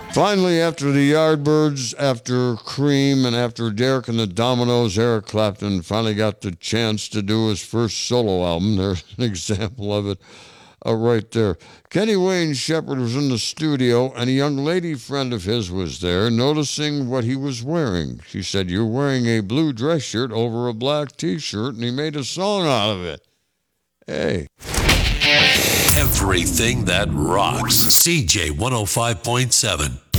Finally, after the Yardbirds, after Cream, and after Derek and the Dominoes, Eric Clapton finally got the chance to do his first solo album. There's an example of it right there. Kenny Wayne Shepherd was in the studio, and a young lady friend of his was there, noticing what he was wearing. She said, "You're wearing a blue dress shirt over a black t-shirt," and he made a song out of it. Hey. Everything that rocks. CJ 105.7.